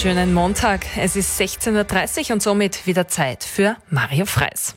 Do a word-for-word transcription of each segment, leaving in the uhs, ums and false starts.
wunderschönen Montag. Es ist sechzehn Uhr dreißig und somit wieder Zeit für Mario Freis.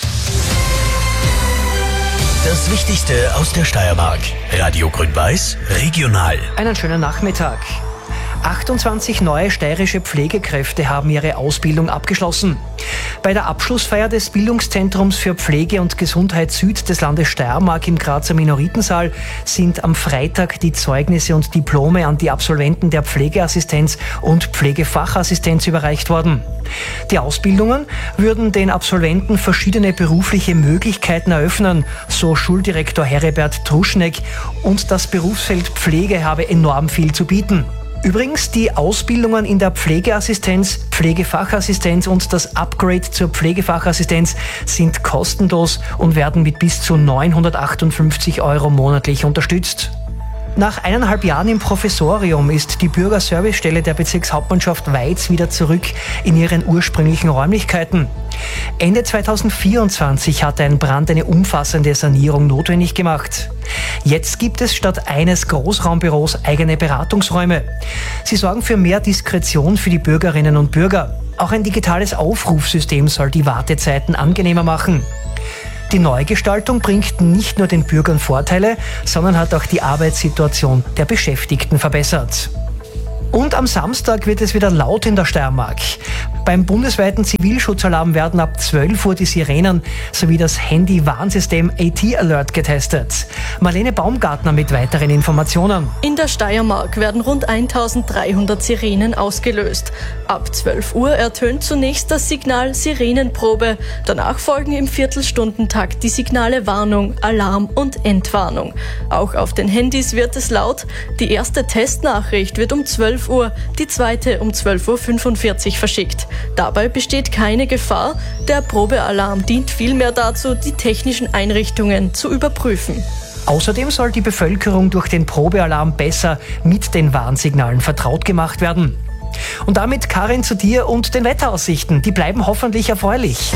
Das Wichtigste aus der Steiermark. Radio Grün-Weiß, regional. Einen schönen Nachmittag. achtundzwanzig neue steirische Pflegekräfte haben ihre Ausbildung abgeschlossen. Bei der Abschlussfeier des Bildungszentrums für Pflege und Gesundheit Süd des Landes Steiermark im Grazer Minoritensaal sind am Freitag die Zeugnisse und Diplome an die Absolventen der Pflegeassistenz und Pflegefachassistenz überreicht worden. Die Ausbildungen würden den Absolventen verschiedene berufliche Möglichkeiten eröffnen, so Schuldirektor Heribert Truschneck, und das Berufsfeld Pflege habe enorm viel zu bieten. Übrigens, die Ausbildungen in der Pflegeassistenz, Pflegefachassistenz und das Upgrade zur Pflegefachassistenz sind kostenlos und werden mit bis zu neunhundertachtundfünfzig Euro monatlich unterstützt. Nach eineinhalb Jahren im Professorium ist die Bürgerservicestelle der Bezirkshauptmannschaft Weiz wieder zurück in ihren ursprünglichen Räumlichkeiten. Ende zweitausendvierundzwanzig hat ein Brand eine umfassende Sanierung notwendig gemacht. Jetzt gibt es statt eines Großraumbüros eigene Beratungsräume. Sie sorgen für mehr Diskretion für die Bürgerinnen und Bürger. Auch ein digitales Aufrufsystem soll die Wartezeiten angenehmer machen. Die Neugestaltung bringt nicht nur den Bürgern Vorteile, sondern hat auch die Arbeitssituation der Beschäftigten verbessert. Und am Samstag wird es wieder laut in der Steiermark. Beim bundesweiten Zivilschutzalarm werden ab zwölf Uhr die Sirenen sowie das Handy-Warnsystem A T Alert getestet. Marlene Baumgartner mit weiteren Informationen. In der Steiermark werden rund eintausenddreihundert Sirenen ausgelöst. Ab zwölf Uhr ertönt zunächst das Signal Sirenenprobe. Danach folgen im Viertelstundentakt die Signale Warnung, Alarm und Entwarnung. Auch auf den Handys wird es laut. Die erste Testnachricht wird um zwölf Uhr, die zweite um zwölf Uhr fünfundvierzig verschickt. Dabei besteht keine Gefahr. Der Probealarm dient vielmehr dazu, die technischen Einrichtungen zu überprüfen. Außerdem soll die Bevölkerung durch den Probealarm besser mit den Warnsignalen vertraut gemacht werden. Und damit, Karin, zu dir und den Wetteraussichten. Die bleiben hoffentlich erfreulich.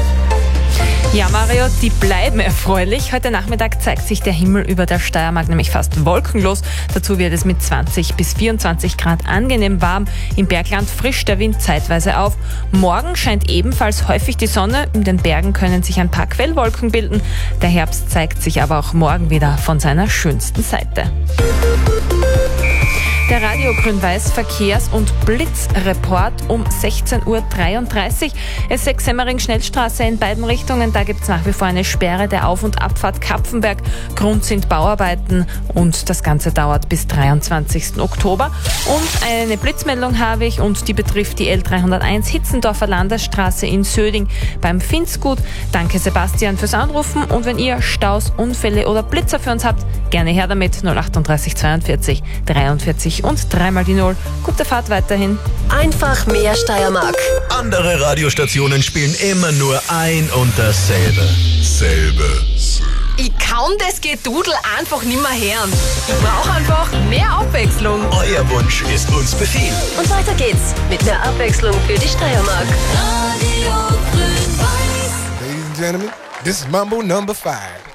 Ja, Mario, die bleiben erfreulich. Heute Nachmittag zeigt sich der Himmel über der Steiermark nämlich fast wolkenlos. Dazu wird es mit zwanzig bis vierundzwanzig Grad angenehm warm. Im Bergland frischt der Wind zeitweise auf. Morgen scheint ebenfalls häufig die Sonne. In den Bergen können sich ein paar Quellwolken bilden. Der Herbst zeigt sich aber auch morgen wieder von seiner schönsten Seite. Der Radio Grün-Weiß Verkehrs- und Blitzreport um sechzehn Uhr dreiunddreißig. S sechs Semmering-Schnellstraße in beiden Richtungen. Da gibt es nach wie vor eine Sperre der Auf- und Abfahrt Kapfenberg. Grund sind Bauarbeiten und das Ganze dauert bis dreiundzwanzigsten Oktober. Und eine Blitzmeldung habe ich und die betrifft die L dreihunderteins Hitzendorfer Landesstraße in Söding beim Finzgut. Danke Sebastian fürs Anrufen und wenn ihr Staus, Unfälle oder Blitzer für uns habt, gerne her damit. null achtunddreißig zweiundvierzig dreiundvierzig und dreimal die Null. Gute Fahrt weiterhin. Einfach mehr Steiermark. Andere Radiostationen spielen immer nur ein und dasselbe. Selbe. Ich kann das Gedudel einfach nimmer hören. Ich brauche einfach mehr Abwechslung. Euer Wunsch ist uns Befehl. Und weiter geht's mit mehr Abwechslung für die Steiermark. Radio Grün-Weiß. Ladies and gentlemen, this is Mambo number five.